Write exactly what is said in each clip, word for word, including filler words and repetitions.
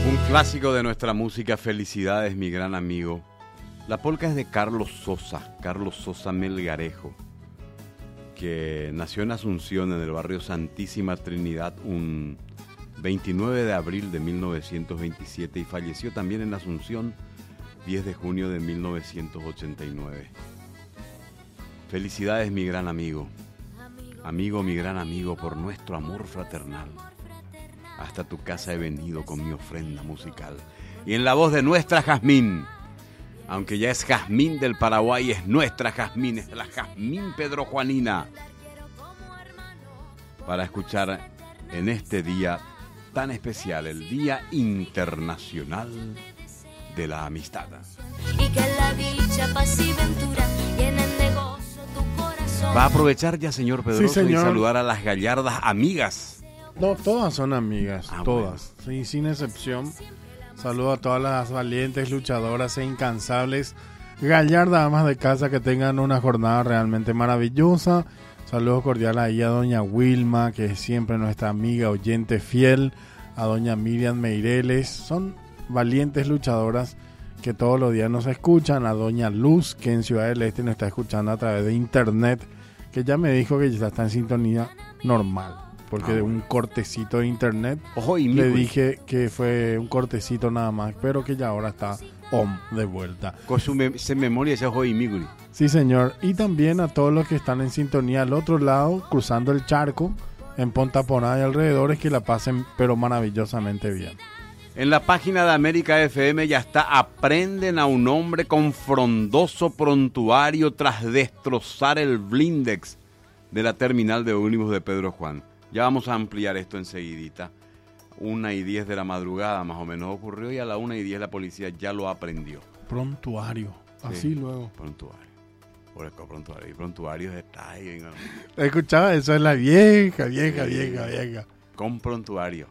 Un clásico de nuestra música, felicidades mi gran amigo. La polca es de Carlos Sosa, Carlos Sosa Melgarejo, que nació en Asunción, en el barrio Santísima Trinidad, un veintinueve de abril de mil novecientos veintisiete, y falleció también en Asunción, diez de junio de mil novecientos ochenta y nueve. Felicidades mi gran amigo, amigo mi gran amigo, por nuestro amor fraternal. Hasta tu casa he venido con mi ofrenda musical. Y en la voz de nuestra Jazmín, aunque ya es Jazmín del Paraguay, es nuestra Jazmín, es la Jazmín Pedro Juanina, para escuchar en este día tan especial, el Día Internacional de la Amistad. Y que la dicha, paz y ventura llenen de gozo tu corazón. Va a aprovechar ya, señor Pedroso, Sí, señor. y saludar a las gallardas amigas. No, todas son amigas, Ah, todas, sí, sin excepción. Saludo a todas las valientes, luchadoras e incansables gallardas amas de casa, que tengan una jornada realmente maravillosa. Saludos cordiales ahí a doña Wilma, que es siempre nuestra amiga oyente fiel, a doña Miriam Meireles. Son valientes luchadoras que todos los días nos escuchan, a doña Luz, que en Ciudad del Este nos está escuchando a través de internet, que ya me dijo que ya está en sintonía normal, porque Ah, de bueno. un cortecito de internet Ojo, y le mi dije que fue un cortecito nada más, pero que ya ahora está on de vuelta. con su mem- se memoria ese ojo y miguri. Sí, señor. Y también a todos los que están en sintonía al otro lado, cruzando el charco, en Ponta Poná y alrededores, que la pasen pero maravillosamente bien. En la página de América F M ya está: aprenden a un hombre con frondoso prontuario tras destrozar el blindex de la terminal de ómnibus de Pedro Juan. Ya vamos a ampliar esto enseguidita. Una y diez de la madrugada más o menos ocurrió, y a la una y diez la policía ya lo aprendió. Prontuario. Así Sí. luego. Prontuario. Por eso, prontuario. Y prontuario está ahí, ¿no? Escuchaba, eso es la vieja, vieja, vieja, vieja. Con prontuario.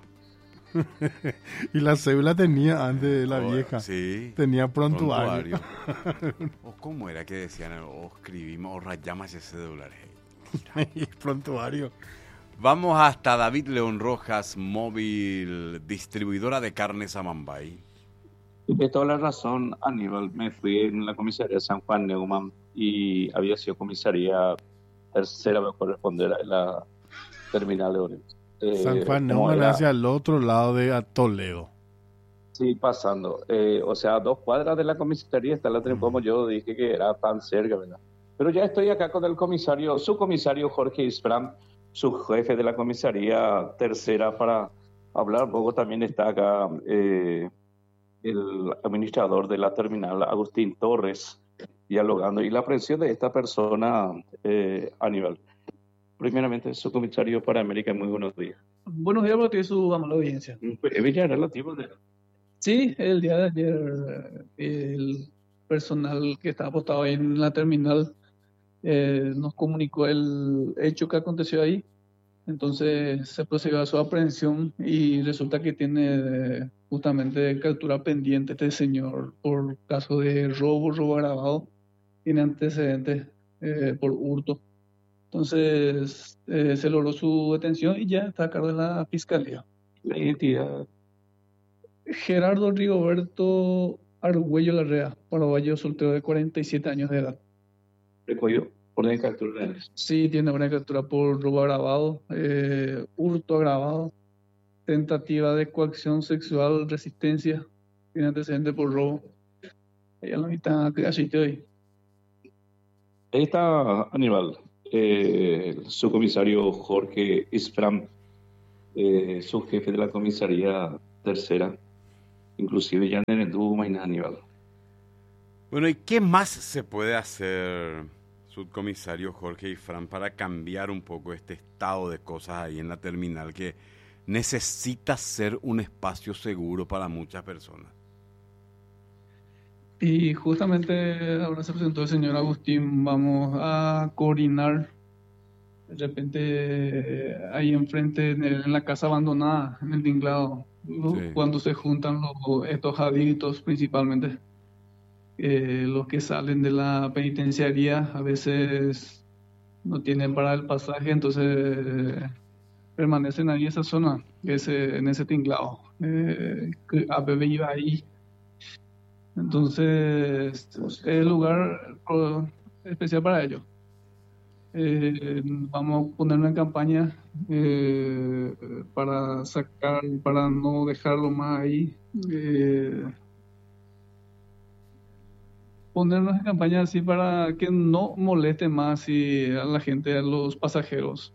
Y la cédula tenía antes de la Oh, vieja. Sí. Tenía prontuario. ¿O cómo era que decían? O escribimos, o rayamos ese cédula. Y prontuario. Vamos hasta David León Rojas, móvil, distribuidora de carnes Amambay. Tienes toda la razón, Aníbal. Me fui en la comisaría de San Juan Neumann y había sido comisaría tercera, me corresponder a la terminal de ómnibus. Eh, San Juan como Neumann era- hacia el otro lado de a Toledo. Sí, pasando. Eh, o sea, a dos cuadras de la comisaría está la tren, como yo dije que era tan cerca, ¿verdad? Pero ya estoy acá con el comisario, su comisario Jorge Isfram, su jefe de la comisaría tercera, para hablar un poco. También está acá eh, el administrador de la terminal, Agustín Torres, dialogando. Y la aprehensión de esta persona, eh, Aníbal. Primeramente, su comisario para América, muy buenos días. Buenos días, porque tiene su amable audiencia. Es Villa relativo de... Sí, el día de ayer eh, el personal que estaba apostado ahí en la terminal eh, nos comunicó el hecho que aconteció ahí. Entonces se procedió a su aprehensión y resulta que tiene eh, justamente captura pendiente este señor por caso de robo, robo agravado. Tiene antecedentes eh, por hurto. Entonces eh, se logró su detención y ya está a cargo de la fiscalía. La identidad. Gerardo Rigoberto Argüello Larrea, paraguayo soltero de cuarenta y siete años de edad. Recogió orden de captura. Sí, tiene una captura por robo agravado, eh, hurto agravado, tentativa de coacción sexual, resistencia, tiene antecedente por robo. Ahí a la mitad, así te doy. Ahí está Aníbal, eh, su comisario Jorge Isfram, eh, su jefe de la comisaría tercera, inclusive ya en el Duma y Aníbal. Bueno, ¿y qué más se puede hacer, subcomisario Jorge Ifrán, para cambiar un poco este estado de cosas ahí en la terminal, que necesita ser un espacio seguro para muchas personas? Y justamente ahora se presentó el señor Agustín, vamos a coordinar de repente eh, ahí enfrente en, el- en la casa abandonada, en el tinglado, ¿no? Sí. Cuando se juntan los, estos adictos principalmente, eh, los que salen de la penitenciaría, a veces no tienen para el pasaje, entonces permanecen ahí en esa zona, ese, en ese tinglado. Eh, que A P B iba ahí. Entonces, es el lugar pro- especial para ellos. Eh, vamos a ponerlo en campaña eh, para sacar, para no dejarlo más ahí. Eh, ponernos en campaña así para que no moleste más así a la gente, a los pasajeros.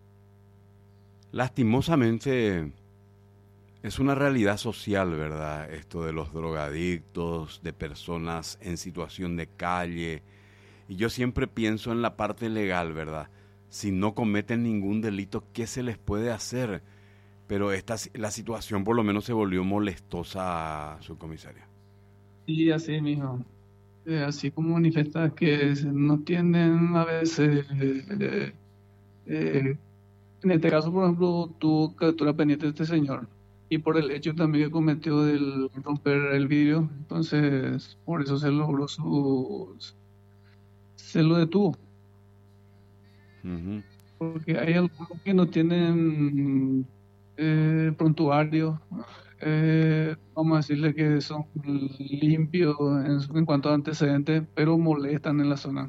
Lastimosamente es una realidad social, ¿verdad? Esto de los drogadictos, de personas en situación de calle. Y yo siempre pienso en la parte legal, ¿verdad? Si no cometen ningún delito, ¿qué se les puede hacer? Pero esta, la situación por lo menos se volvió molestosa, subcomisaria. Y así, mijo. Eh, así como manifiesta que no tienen a veces, eh, eh, en este caso, por ejemplo, tuvo captura pendiente de este señor y por el hecho también que cometió del romper el vidrio, entonces por eso se logró su, se lo detuvo, Uh-huh. porque hay algunos que no tienen eh, prontuario, eh, vamos a decirle que son limpios en, en cuanto a antecedentes, pero molestan en la zona.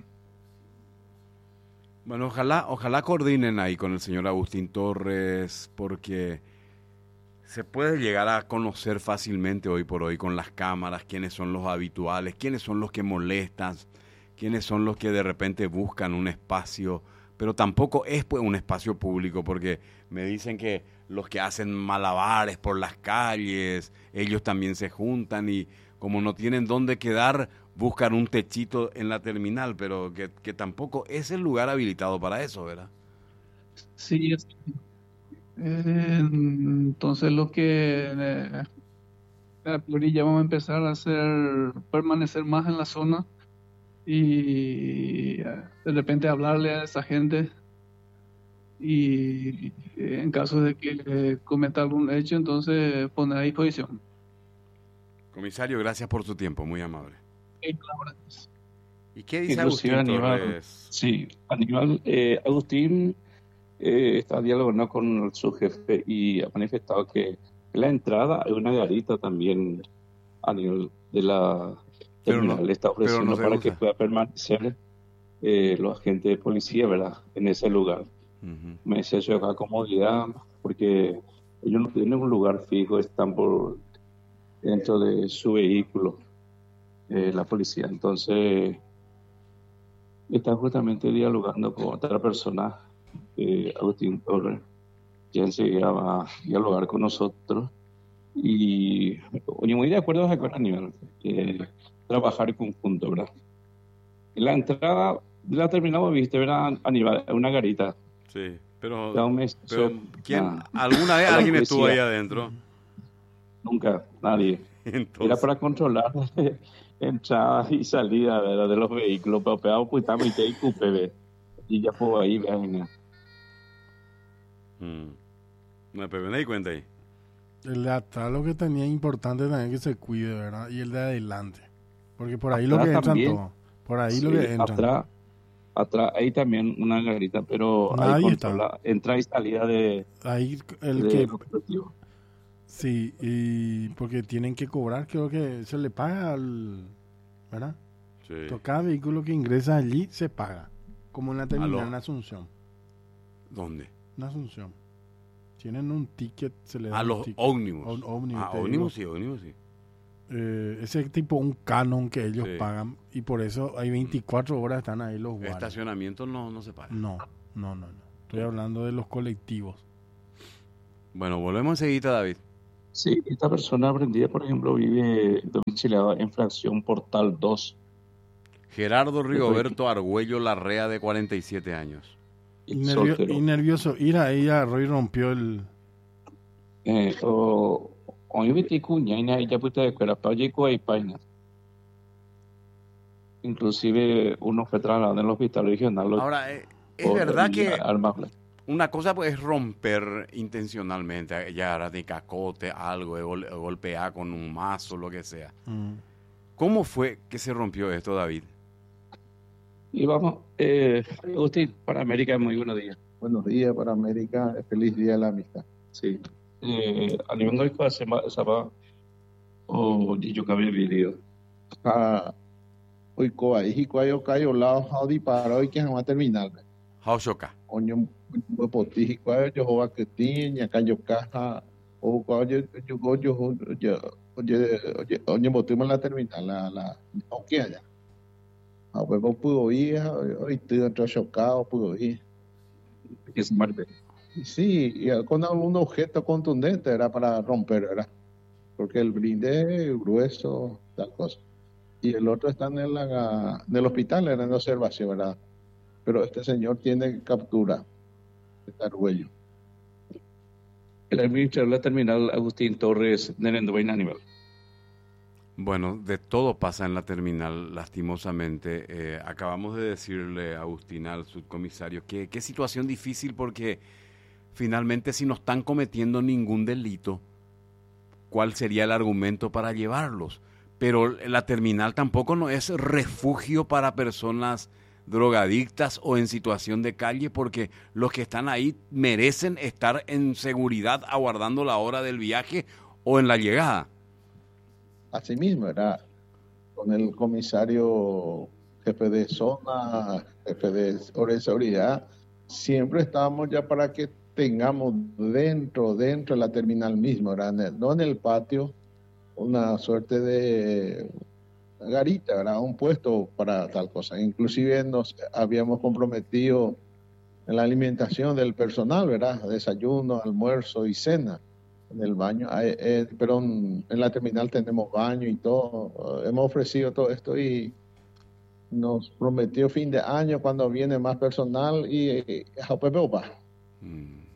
Bueno, ojalá, ojalá coordinen ahí con el señor Agustín Torres, porque se puede llegar a conocer fácilmente hoy por hoy con las cámaras quiénes son los habituales, quiénes son los que molestan, quiénes son los que de repente buscan un espacio, pero tampoco es pues un espacio público, porque me dicen que los que hacen malabares por las calles, ellos también se juntan y como no tienen dónde quedar, buscan un techito en la terminal, pero que, que tampoco es el lugar habilitado para eso, ¿verdad? Sí, es- eh, entonces lo que eh, a priori ya vamos a empezar a hacer permanecer más en la zona y eh, de repente hablarle a esa gente y eh, en caso de que eh, cometa algún hecho, entonces poner a disposición. Comisario, gracias por su tiempo, muy amable. Eh, colaborantes. ¿Y qué dice Inclusive Agustín Aníbal, Torres? sí, Aníbal, eh, Agustín eh, está dialogando con su jefe y ha manifestado que en la entrada hay una garita también a nivel de la Pero terminal. no- Le está pero no ofreciendo se para usa. que pueda permanecer eh, los agentes de policía, ¿verdad? En ese lugar. Ujú. Me dice eso acá comodidad, porque ellos no tienen un lugar fijo, están por dentro de su vehículo, eh, la policía. Entonces, está justamente dialogando con otra persona, eh, Agustín Torres, que enseguida va a dialogar con nosotros. Y oye, muy de acuerdo con Aníbal, eh, trabajar en conjunto, ¿verdad? En la entrada de la terminal, viste, ¿verdad, Aníbal? Una garita. Sí, pero, Ya un mes, pero eso, ¿quién, ah, ¿alguna vez a la alguien estuvo ahí policía. adentro? Nunca, nadie. Era Entonces, para controlar entrada y salida, ¿verdad? De los vehículos, pero pegado pues estamos y te cupe, ve. Y ya puedo ahí, vean. mm, no, pero me di cuenta ahí. El de atrás lo que tenía importante también que se cuide, ¿verdad? Y el de adelante. Porque por ahí lo que Atrás entran también. todo. Por ahí Sí, lo que entran. atrás, atrás hay también una garita, pero hay Nadie controla, entrada y salida de, Ahí el de que... los colectivos. Sí, y porque tienen que cobrar, creo que se le paga al... ¿Verdad? Sí. Cada vehículo que ingresa allí se paga. Como en la terminal Aló. en Asunción. ¿Dónde? En Asunción. Tienen un ticket, se le da A un los ticket. ómnibus. Un ómnibus, Ah, te ómnibus digo. sí, ómnibus sí. Eh, ese tipo un canon que ellos Sí. pagan y por eso hay veinticuatro horas están ahí los guardias. Estacionamiento no, no se paga. No, no, no, no. Estoy hablando de los colectivos. Bueno, volvemos enseguida, David. Sí, esta persona aprendida, por ejemplo, vive domiciliada en fracción Portal dos. Gerardo Rigoberto Argüello Larrea, de cuarenta y siete años. Y, nervio- soltero. y nervioso. Ir ahí a Roy rompió el... Eh, o hoy viste cuña y ya puesta de escuela para llegar ahí páginas. Inclusive uno fue trasladado en el hospital regional. lo- Ahora, eh, es por verdad vía que armas blancas. una cosa pues es romper intencionalmente, ya era de cacote, algo, de gol- golpear con un mazo, lo que sea. Mm. ¿Cómo fue que se rompió esto, David? Y vamos, eh, Agustín, para América, muy buenos días. Buenos días para América, feliz día de la amistad. Sí. Eh, a nivel de hoy se va o yo que había vivido. Ah, hoy coa y cuayo cayo lao howdy para hoy que vamos a terminar. How shoka. Oño poti y cuayo yo joa que tiña cayo caja o cuayo yo yo yo yo oye oño botimos la terminal la la aunque allá. Ah, pues vos pudo ir hoy estoy otro chocado pudo ir. Que es Marte. Sí, y con algún objeto contundente era para romper, ¿verdad? Porque el blindé es grueso, tal cosa. Y el otro está en, la, en el hospital, era en observación, ¿verdad? Pero este señor tiene captura de Argüello. El administrador de la terminal, Agustín Torres, Nerendo Animal. Bueno, de todo pasa en la terminal, lastimosamente. Eh, acabamos de decirle, Agustín, al subcomisario, que qué situación difícil porque finalmente si no están cometiendo ningún delito, ¿cuál sería el argumento para llevarlos? Pero la terminal tampoco no es refugio para personas drogadictas o en situación de calle, porque los que están ahí merecen estar en seguridad aguardando la hora del viaje o en la llegada. Asimismo, era con el comisario jefe de zona, jefe de hora de seguridad, siempre estábamos ya para que tengamos dentro, dentro de la terminal mismo, ¿verdad? No en el patio, una suerte de garita, ¿verdad? Un puesto para tal cosa. Inclusive nos habíamos comprometido en la alimentación del personal, ¿verdad? Desayuno, almuerzo y cena. En el baño, eh, eh, pero en, en la terminal tenemos baño y todo. Hemos ofrecido todo esto y nos prometió fin de año cuando viene más personal y, y, y mm.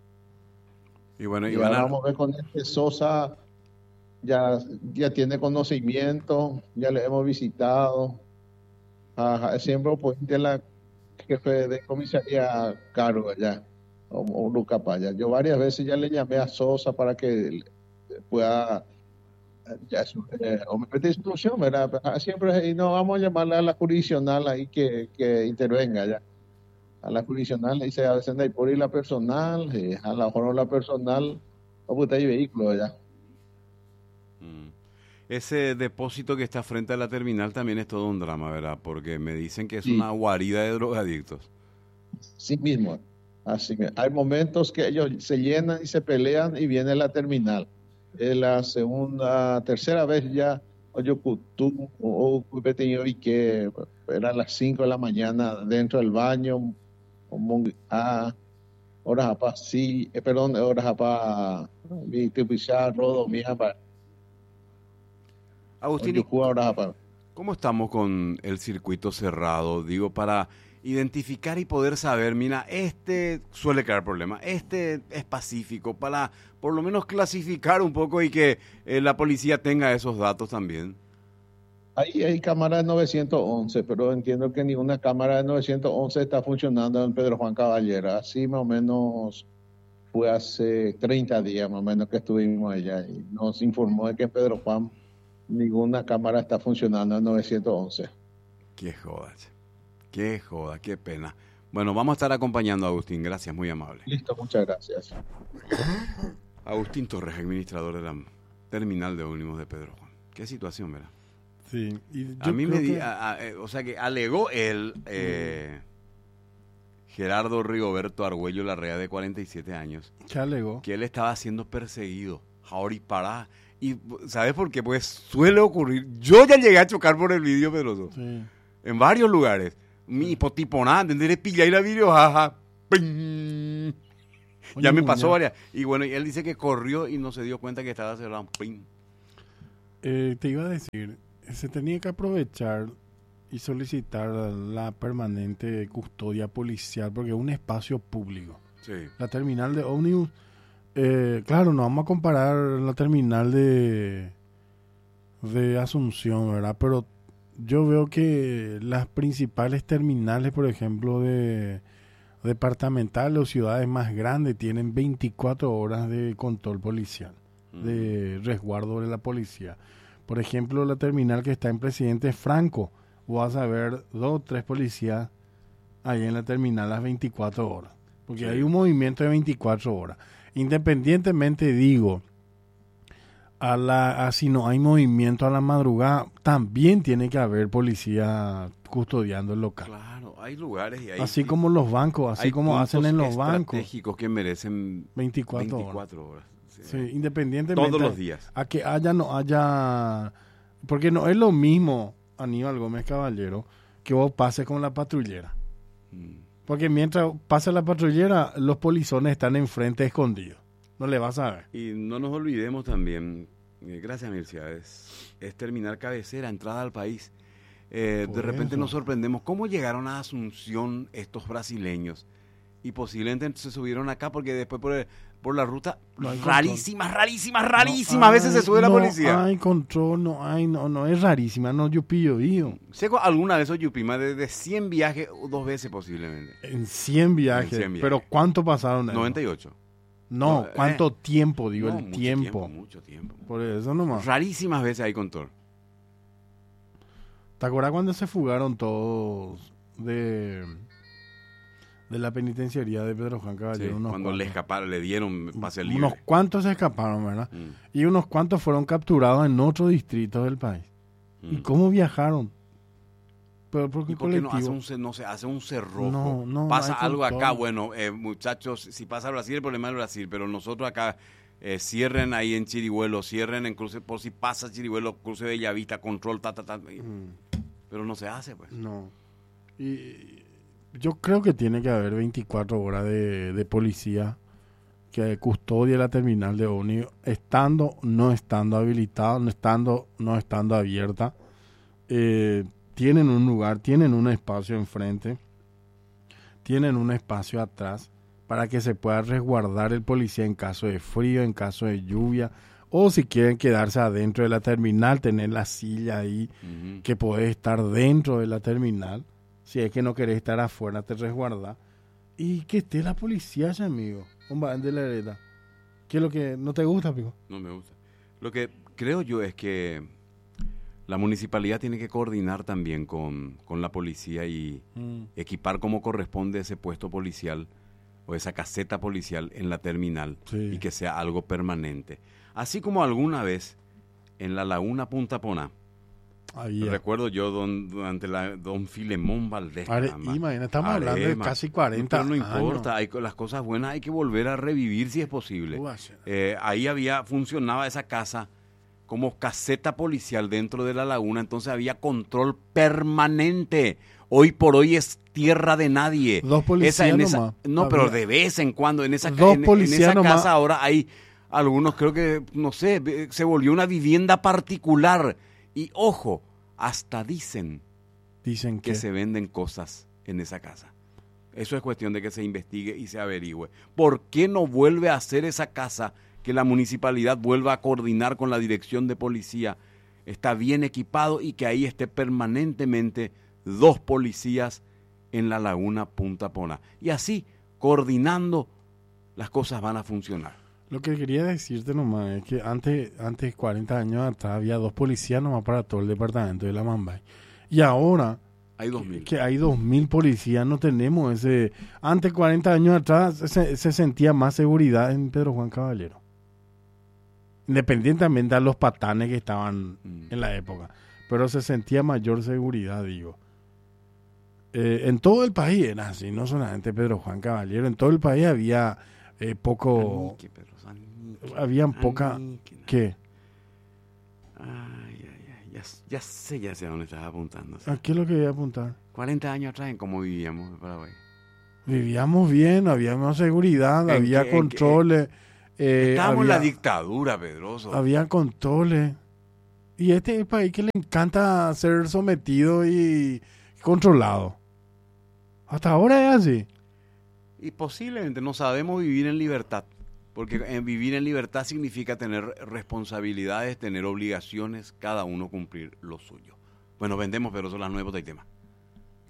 Y bueno, y Iván, ahora vamos a ver con este Sosa, ya, ya tiene conocimiento, ya le hemos visitado. Ajá, siempre pues de la jefe de comisaría cargo allá, o, o Luca Paya. Yo varias veces ya le llamé a Sosa para que pueda, ya, eh, o me mete instrucción, ¿verdad? Siempre, y no, vamos a llamarle a la jurisdiccional ahí que, que intervenga ya. A la jurisdiccional le dice a veces no hay por ir la personal, eh, a la mejor la personal, o pues hay vehículos allá. Mm. Ese depósito que está frente a la terminal también es todo un drama, ¿verdad? Porque me dicen que es Sí. una guarida de drogadictos. Sí mismo. Así que hay momentos que ellos se llenan y se pelean y viene la terminal. Es la segunda, tercera vez ya, yo tú o y que eran las cinco de la mañana dentro del baño, como ah, horas para sí, eh, perdón, horas para mi tipizar rodo mía para Agustín, yo juego horas para ¿cómo estamos con el circuito cerrado? Digo, para identificar y poder saber, mira, este suele crear problemas, este es pacífico, para por lo menos clasificar un poco y que eh, la policía tenga esos datos también. Ahí hay cámara de novecientos once, pero entiendo que ninguna cámara de novecientos once está funcionando en Pedro Juan Caballera. Así más o menos fue hace treinta días más o menos que estuvimos allá y nos informó de que en Pedro Juan ninguna cámara está funcionando en novecientos once. Qué joda, qué joda, qué pena. Bueno, vamos a estar acompañando a Agustín, gracias, muy amable. Listo, muchas gracias. Agustín Torres, administrador de la terminal de ómnibus de Pedro Juan. Qué situación, ¿verdad? Sí. Y yo a mí creo me di, que- a- a- eh, o sea que alegó él, eh, Gerardo Rigoberto Argüello Larrea, de cuarenta y siete años, ¿Qué alegó? que él estaba siendo perseguido. Ahora y para. Y ¿sabes por qué? Pues suele ocurrir. Yo ya llegué a chocar por el vídeo, Pedroso. Sí. En varios lugares. Mi potiponada, ¿entendés? Pilla y la video, jaja. ¡Ping! Ya Oye, me pasó Muñoz, varias. Y bueno, y él dice que corrió y no se dio cuenta que estaba cerrado. ¡Ping! eh, te iba a decir, se tenía que aprovechar y solicitar la permanente custodia policial porque es un espacio público. Sí. La terminal de ómnibus, eh, claro, no vamos a comparar la terminal de de Asunción, ¿verdad? Pero yo veo que las principales terminales, por ejemplo, de departamentales o ciudades más grandes tienen veinticuatro horas de control policial, de resguardo de la policía. Por ejemplo, la terminal que está en Presidente Franco, vas a ver dos o tres policías ahí en la terminal las veinticuatro horas. Porque Sí. hay un movimiento de veinticuatro horas. Independientemente, digo, a la, a si no hay movimiento a la madrugada, también tiene que haber policía custodiando el local. Claro, hay lugares y hay... Así como los bancos, así hay como hacen en puntos los bancos. estratégicos que merecen veinticuatro, horas. veinticuatro horas. Sí. Sí, independientemente Todos los días. a que haya no haya, porque no es lo mismo, Aníbal Gómez Caballero, que vos pases con la patrullera. Mm. Porque mientras pasa la patrullera, los polizones están enfrente escondidos. No le vas a ver. Y no nos olvidemos también, eh, gracias Mircea, es, es terminar cabecera, entrada al país. Eh, Por de repente eso. nos sorprendemos cómo llegaron a Asunción estos brasileños y posiblemente se subieron acá porque después por, el- por la ruta No hay rarísimas, rarísimas, rarísimas No a veces se hay- sube la no policía. hay control, no hay, no, no, es rarísima, no, yo pillo, yo. Sé que alguna vez soy Yupima de, de cien viajes, o dos veces posiblemente. En cien viajes, En cien viajes. pero ¿cuánto pasaron? ahí? noventa y ocho. No, No, eh. ¿cuánto tiempo, digo, No, el mucho tiempo? Mucho tiempo. Por eso nomás. Rarísimas veces hay control. ¿Te acuerdas cuando se fugaron todos de, de la penitenciaría de Pedro Juan Sí, Caballero? unos cuando le cuantos? escaparon, le dieron pase libre. Unos cuantos se escaparon, ¿verdad? Mm, Y unos cuantos fueron capturados en otro distrito del país. mm. ¿Y cómo viajaron? Pero ¿por qué ¿Y por qué no hace colectivo? un, ce- no se hace un cerrojo? No, no, pasa hay algo acá, control. bueno, eh, muchachos, si pasa Brasil, el problema es Brasil, pero nosotros acá eh, cierren ahí en Chirihuelo, cierren en cruce, por si pasa Chirihuelo, cruce Bellavista, control, ta, ta, ta. y- Mm, Pero no se hace, pues. no. Y yo creo que tiene que haber veinticuatro horas de, de policía que custodie la terminal de ómnibus, estando, no estando habilitada, no estando, no estando abierta. Eh, tienen un lugar, tienen un espacio enfrente, tienen un espacio atrás para que se pueda resguardar el policía en caso de frío, en caso de lluvia, o si quieren quedarse adentro de la terminal, tener la silla ahí, Ujú. que podés estar dentro de la terminal. Si es que no querés estar afuera, te resguarda. Y que esté la policía, ya, amigo. Un van de la hereda. ¿Qué es lo que no te gusta, amigo? No me gusta. Lo que creo yo es que la municipalidad tiene que coordinar también con, con la policía y equipar como corresponde ese puesto policial o esa caseta policial en la terminal Sí. y que sea algo permanente. Así como alguna vez en la laguna Punta Pona, Ahí, ya. recuerdo yo don, durante la don Filemón Valdés. Are- caramba. imagina, estamos hablando de Arema. casi cuarenta Pero no importa, años. hay, las cosas buenas hay que volver a revivir si es posible. Uache. Eh, ahí había, funcionaba esa casa como caseta policial dentro de la laguna, entonces había control permanente. Hoy por hoy es tierra de nadie. Dos policías Esa- en esa- nomás. no, pero Había- de vez en cuando, en esa, ca- Dos en- en policías esa nomás. casa ahora hay algunos, creo que, no sé, ve- se volvió una vivienda particular. Y ojo, hasta dicen Dicen que que... se venden cosas en esa casa. Eso es cuestión de que se investigue y se averigüe. ¿Por qué no vuelve a hacer esa casa, que la municipalidad vuelva a coordinar con la dirección de policía? Está bien equipado y que ahí esté permanentemente dos policías en la laguna Punta Pona. Y así, coordinando, las cosas van a funcionar. Lo que quería decirte nomás es que antes, antes cuarenta años atrás, había dos policías nomás para todo el departamento de la Mambay. Y ahora... Hay dos mil. que hay dos mil policías, no tenemos ese... Antes, cuarenta años atrás, se, se sentía más seguridad en Pedro Juan Caballero. Independientemente a los patanes que estaban Mm. en la época. Pero se sentía mayor seguridad, digo. Eh, en todo el país era así, no solamente Pedro Juan Caballero. En todo el país había eh, poco... Anique, Pedro, anique, Habían poca... anique. ¿Qué? Ay, ay, ay, ya, ya sé, ya sé a dónde estás apuntando. ¿A qué es lo que voy a apuntar? cuarenta años atrás en cómo vivíamos en Paraguay. Vivíamos bien, había más seguridad, ¿En había qué- en qué- controles. eh, Estábamos en la había- dictadura, Pedroso. Había controles. Y este es el país que le encanta ser sometido y controlado. Hasta ahora es así. Y posiblemente no sabemos vivir en libertad. Porque en vivir en libertad significa tener responsabilidades, tener obligaciones, cada uno cumplir lo suyo. Bueno, vendemos, pero son las nueve botas y tema.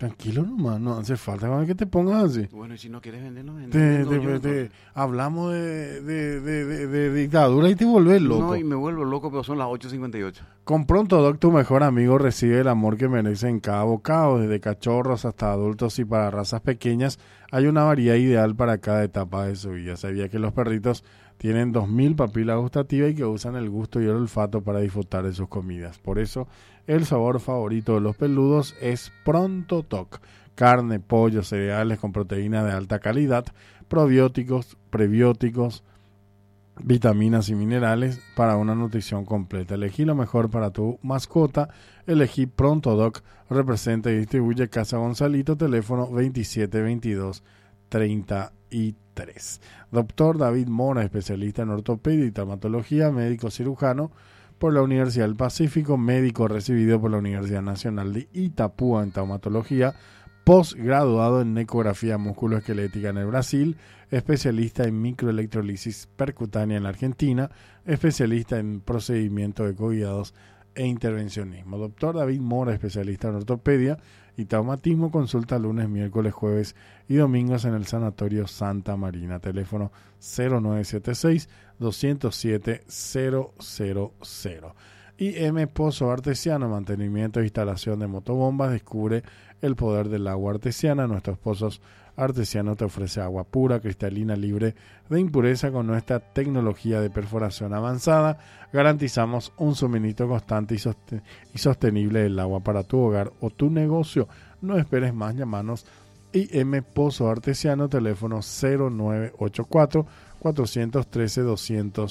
Tranquilo nomás, no hace falta que te pongas así. Bueno, y si no quieres vender, no Te, vendes. te, No, yo te- no- hablamos de, de, de, de- de dictadura y te volvés loco. No, y me vuelvo loco, pero son las ocho cincuenta y ocho. Con Pronto Doc, tu mejor amigo recibe el amor que merece en cada bocado, desde cachorros hasta adultos y para razas pequeñas. Hay una variedad ideal para cada etapa de su vida. Sabía que los perritos tienen dos mil papilas gustativas y que usan el gusto y el olfato para disfrutar de sus comidas. Por eso, el sabor favorito de los peludos es Pronto Doc. Carne, pollo, cereales con proteína de alta calidad, probióticos, prebióticos, vitaminas y minerales para una nutrición completa. Elegí lo mejor para tu mascota. Elegí Pronto Doc. Representa y distribuye Casa Gonzalito. Teléfono veintisiete veintidós treinta y tres. Doctor David Mora, especialista en ortopedia y traumatología, médico cirujano por la Universidad del Pacífico, médico recibido por la Universidad Nacional de Itapúa en traumatología, postgraduado en ecografía musculoesquelética en el Brasil, especialista en microelectrolisis percutánea en la Argentina, especialista en procedimientos ecoguiados e intervencionismo. Doctor David Mora, especialista en ortopedia y traumatismo, consulta lunes, miércoles, jueves y domingos en el Sanatorio Santa Marina. Teléfono cero nueve siete seis, dos cero siete, cero cero cero. I M Pozo Artesiano, mantenimiento e instalación de motobombas. Descubre el poder del agua artesiana. Nuestros pozos artesianos te ofrece agua pura, cristalina, libre de impureza con nuestra tecnología de perforación avanzada. Garantizamos un suministro constante y, sosten- y sostenible del agua para tu hogar o tu negocio. No esperes más, llamanos I M Pozo Artesiano, teléfono cero nueve ocho cuatro, cuatro uno tres, dos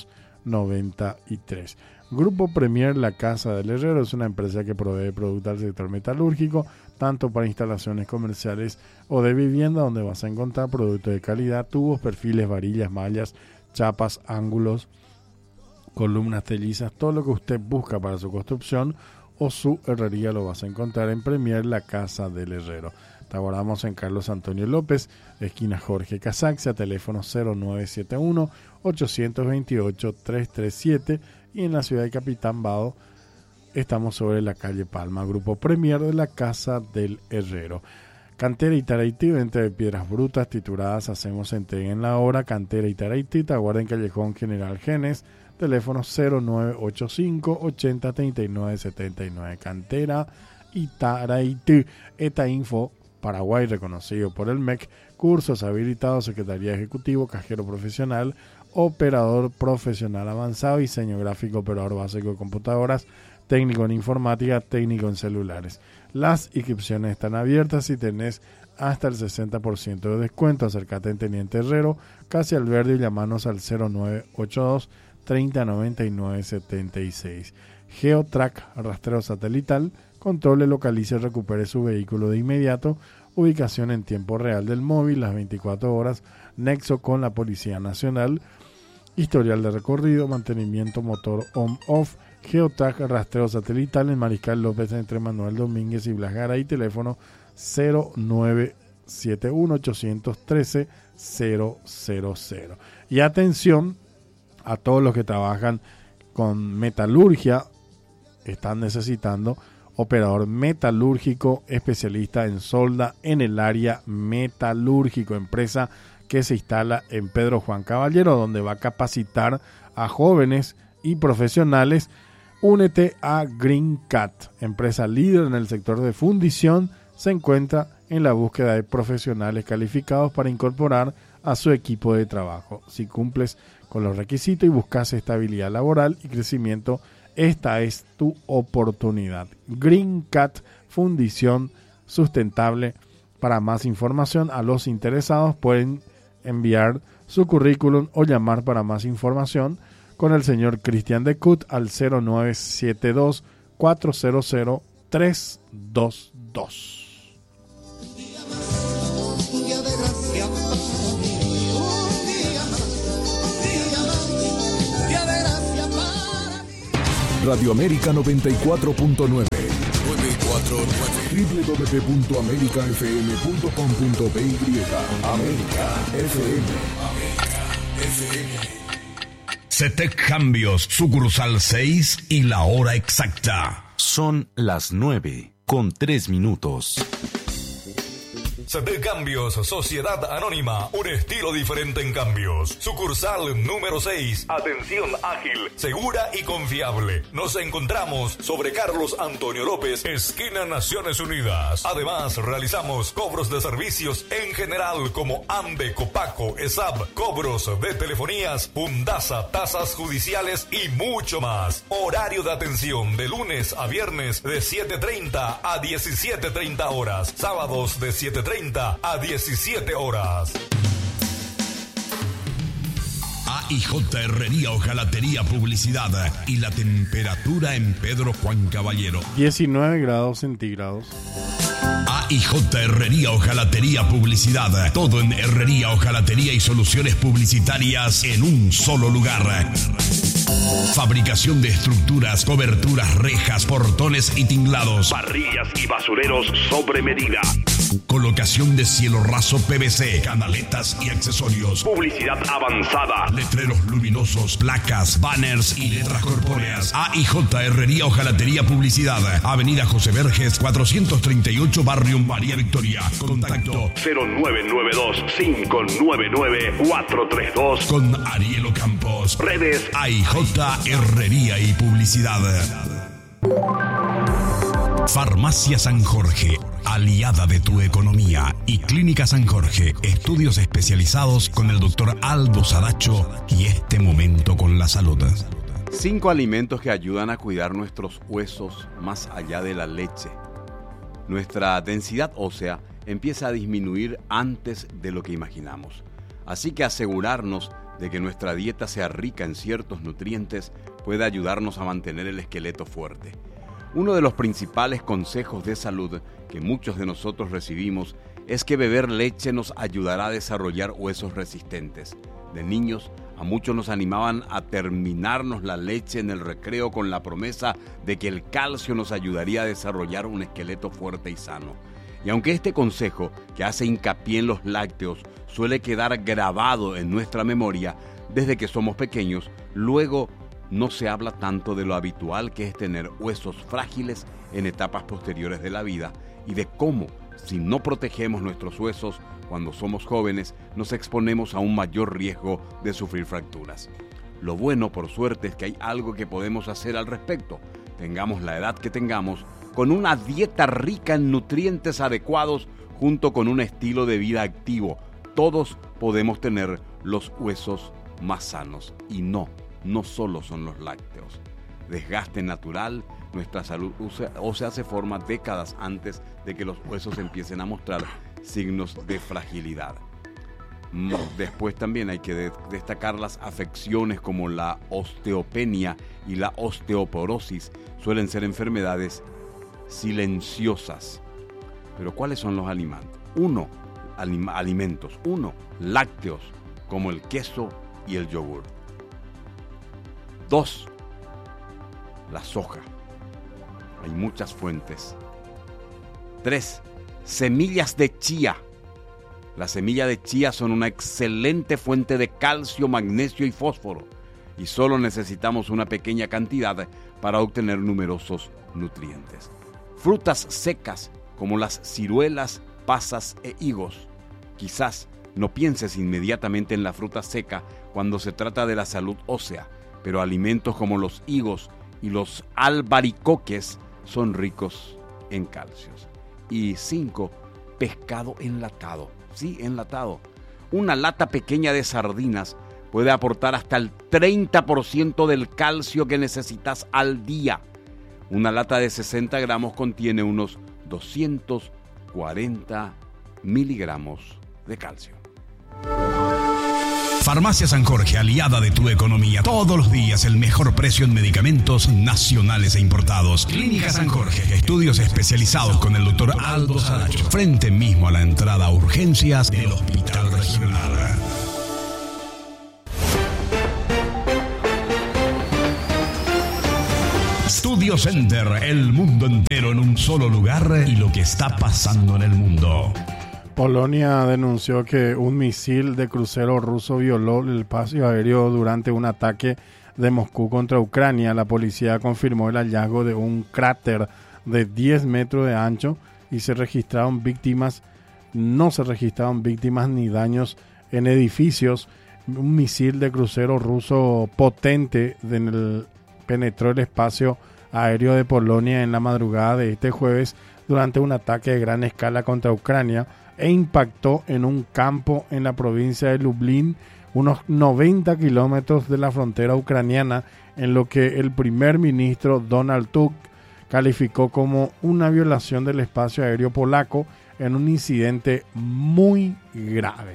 nueve tres. Grupo Premier La Casa del Herrero es una empresa que provee productos del sector metalúrgico, tanto para instalaciones comerciales o de vivienda, donde vas a encontrar productos de calidad, tubos, perfiles, varillas, mallas, chapas, ángulos, columnas, tellizas, todo lo que usted busca para su construcción o su herrería lo vas a encontrar en Premier La Casa del Herrero. Trabajamos en Carlos Antonio López, esquina Jorge Casaxia, teléfono cero nueve siete uno, ocho dos ocho, tres tres siete, y en la ciudad de Capitán Bado estamos sobre la calle Palma. Grupo Premier de La Casa del Herrero. Cantera y Taraití, venta de piedras brutas trituradas, hacemos entrega en la hora. Cantera y Taraití, Taguarda en Callejón General Genes, teléfono cero nueve ocho cinco, ochenta, treinta y nueve, setenta y nueve. Cantera y Taraití. Esta info, Paraguay reconocido por el M E C, cursos habilitados, Secretaría Ejecutivo, Cajero Profesional, Operador Profesional Avanzado, Diseño Gráfico, Operador Básico de Computadoras, Técnico en Informática, Técnico en Celulares. Las inscripciones están abiertas y tenés hasta el sesenta por ciento de descuento. Acércate en Teniente Herrero, casi al verde, y llamanos al cero nueve ocho dos, treinta, noventa y nueve, setenta y seis. Geotrack, rastreo satelital, controle, localice y recupere su vehículo de inmediato. Ubicación en tiempo real del móvil, las veinticuatro horas, nexo con la Policía Nacional, historial de recorrido, mantenimiento motor on-off. Geotrack, rastreo satelital en Mariscal López entre Manuel Domínguez y Blas Garay, teléfono cero nueve siete uno, ocho uno tres, cero cero cero. Y atención a todos los que trabajan con metalurgia, están necesitando operador metalúrgico especialista en solda en el área metalúrgico, empresa que se instala en Pedro Juan Caballero, donde va a capacitar a jóvenes y profesionales. Únete a Green Cat, empresa líder en el sector de fundición. Se encuentra en la búsqueda de profesionales calificados para incorporar a su equipo de trabajo. Si cumples con los requisitos y buscas estabilidad laboral y crecimiento, esta es tu oportunidad. Green Cat, fundición sustentable. Para más información, a los interesados pueden enviar su currículum o llamar para más información con el señor Cristian de Cut al cero nueve siete dos, cuatro cero cero, tres dos dos. Radio América noventa y cuatro punto nueve. doble u doble u doble u punto america f m punto com punto b y. América F M. América F M. CETEC Cambios, sucursal seis y la hora exacta. Son las nueve con tres minutos. C T Cambios, Sociedad Anónima, un estilo diferente en cambios. Sucursal número seis, atención ágil, segura y confiable. Nos encontramos sobre Carlos Antonio López, esquina Naciones Unidas. Además, realizamos cobros de servicios en general como AMBE, Copaco, ESAB, cobros de telefonías, Fundasa, tasas judiciales y mucho más. Horario de atención de lunes a viernes de siete treinta a diecisiete treinta horas. Sábados de siete treinta a diecisiete horas. A I J Herrería Hojalatería Publicidad y la temperatura en Pedro Juan Caballero. diecinueve grados centígrados. A I J Herrería Hojalatería Publicidad. Todo en herrería, hojalatería y soluciones publicitarias en un solo lugar. Fabricación de estructuras, coberturas, rejas, portones y tinglados. Parrillas y basureros sobre medida. Colocación de cielo raso P V C, canaletas y accesorios. Publicidad avanzada. Letreros luminosos, placas, banners y letras corpóreas. A I J Herrería Hojalatería Publicidad. Avenida José Verges, cuatrocientos treinta y ocho, Barrio María Victoria. Contacto cero nueve nueve dos, cinco nueve nueve, cuatro tres dos. Con Ariel Campos. Redes A I J Herrería y Publicidad. Farmacia San Jorge, aliada de tu economía, y Clínica San Jorge, estudios especializados con el doctor Aldo Saracho y este momento con la salud. Cinco alimentos que ayudan a cuidar nuestros huesos más allá de la leche. Nuestra densidad ósea empieza a disminuir antes de lo que imaginamos. Así que asegurarnos de que nuestra dieta sea rica en ciertos nutrientes puede ayudarnos a mantener el esqueleto fuerte. Uno de los principales consejos de salud que muchos de nosotros recibimos es que beber leche nos ayudará a desarrollar huesos resistentes. De niños, a muchos nos animaban a terminarnos la leche en el recreo con la promesa de que el calcio nos ayudaría a desarrollar un esqueleto fuerte y sano. Y aunque este consejo, que hace hincapié en los lácteos, suele quedar grabado en nuestra memoria desde que somos pequeños, luego no se habla tanto de lo habitual que es tener huesos frágiles en etapas posteriores de la vida y de cómo, si no protegemos nuestros huesos cuando somos jóvenes, nos exponemos a un mayor riesgo de sufrir fracturas. Lo bueno, por suerte, es que hay algo que podemos hacer al respecto. Tengamos la edad que tengamos, con una dieta rica en nutrientes adecuados junto con un estilo de vida activo, todos podemos tener los huesos más sanos. Y no, no solo son los lácteos. Desgaste natural, nuestra salud ósea se forma décadas antes de que los huesos empiecen a mostrar signos de fragilidad. Después también hay que de- destacar las afecciones como la osteopenia y la osteoporosis. Suelen ser enfermedades silenciosas. Pero ¿cuáles son los alimentos? Uno, alim- alimentos. Uno, lácteos, como el queso y el yogur. Dos, la soja. Hay muchas fuentes. Tres, semillas de chía. Las semillas de chía son una excelente fuente de calcio, magnesio y fósforo, y solo necesitamos una pequeña cantidad para obtener numerosos nutrientes. Frutas secas como las ciruelas, pasas e higos. Quizás no pienses inmediatamente en la fruta seca cuando se trata de la salud ósea, pero alimentos como los higos y los albaricoques son ricos en calcios. Y cinco, pescado enlatado. Sí, enlatado. Una lata pequeña de sardinas puede aportar hasta el treinta por ciento del calcio que necesitas al día. Una lata de sesenta gramos contiene unos doscientos cuarenta miligramos de calcio. Farmacia San Jorge, aliada de tu economía. Todos los días el mejor precio en medicamentos nacionales e importados. Clínica San Jorge, estudios especializados con el doctor Aldo Saracho. Frente mismo a la entrada a urgencias del Hospital Regional. Studio Center, el mundo entero en un solo lugar y lo que está pasando en el mundo. Polonia denunció que un misil de crucero ruso violó el espacio aéreo durante un ataque de Moscú contra Ucrania. La policía confirmó el hallazgo de un cráter de diez metros de ancho y se registraron víctimas no se registraron víctimas ni daños en edificios. Un misil de crucero ruso potente en el, penetró el espacio aéreo de Polonia en la madrugada de este jueves durante un ataque de gran escala contra Ucrania e impactó en un campo en la provincia de Lublin, unos noventa kilómetros de la frontera ucraniana, en lo que el primer ministro Donald Tusk calificó como una violación del espacio aéreo polaco en un incidente muy grave.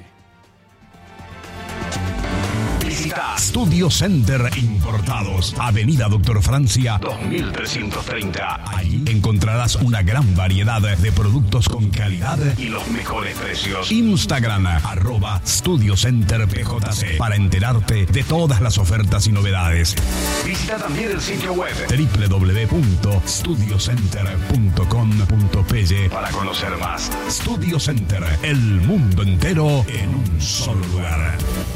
Visita Studio Center Importados, Avenida Doctor Francia dos mil trescientos treinta. Allí encontrarás una gran variedad de productos con calidad y los mejores precios. Instagram, arroba Studio Center P J C, para enterarte de todas las ofertas y novedades. Visita también el sitio web doble u doble u doble u punto studio center punto com punto p y para conocer más. Studio Center, el mundo entero en un solo lugar.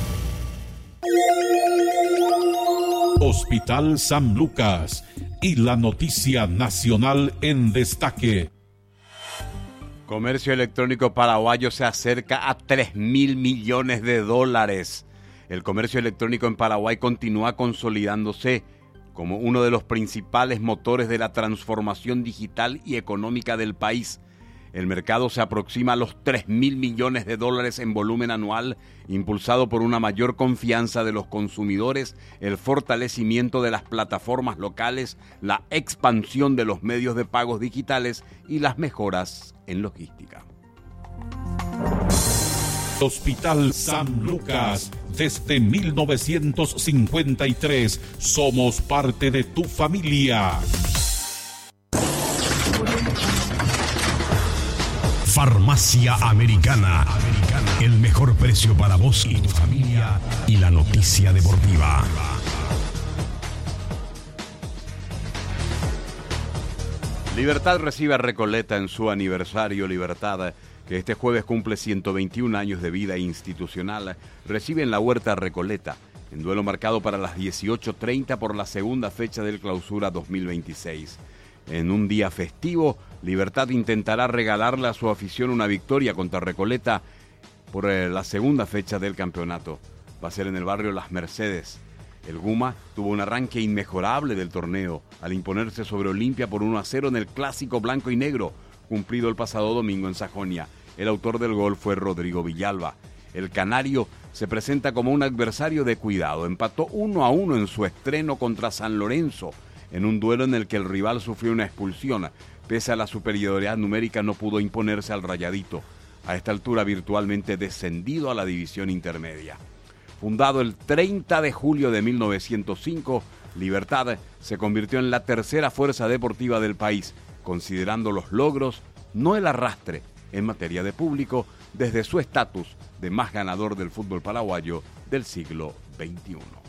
Hospital San Lucas y la noticia nacional en destaque. Comercio electrónico paraguayo se acerca a tres mil millones de dólares. El comercio electrónico en Paraguay continúa consolidándose como uno de los principales motores de la transformación digital y económica del país. El mercado se aproxima a los tres mil millones de dólares en volumen anual, impulsado por una mayor confianza de los consumidores, el fortalecimiento de las plataformas locales, la expansión de los medios de pagos digitales y las mejoras en logística. Hospital San Lucas, desde mil novecientos cincuenta y tres, somos parte de tu familia. Farmacia Americana. Americana. El mejor precio para vos y tu familia. Y la noticia deportiva. Libertad recibe a Recoleta en su aniversario. Libertad, que este jueves cumple ciento veintiún años de vida institucional, recibe en la Huerta Recoleta, en duelo marcado para las dieciocho treinta por la segunda fecha del Clausura dos mil veintiséis. En un día festivo, Libertad intentará regalarle a su afición una victoria contra Recoleta por la segunda fecha del campeonato. Va a ser en el barrio Las Mercedes. El Guma tuvo un arranque inmejorable del torneo al imponerse sobre Olimpia por uno a cero en el clásico blanco y negro, cumplido el pasado domingo en Sajonia. El autor del gol fue Rodrigo Villalba. El canario se presenta como un adversario de cuidado. Empató uno a uno en su estreno contra San Lorenzo, en un duelo en el que el rival sufrió una expulsión. Pese a la superioridad numérica, no pudo imponerse al Rayadito, a esta altura virtualmente descendido a la división intermedia. Fundado el treinta de julio de mil novecientos cinco, Libertad se convirtió en la tercera fuerza deportiva del país, considerando los logros, no el arrastre, en materia de público, desde su estatus de más ganador del fútbol paraguayo del siglo veintiuno.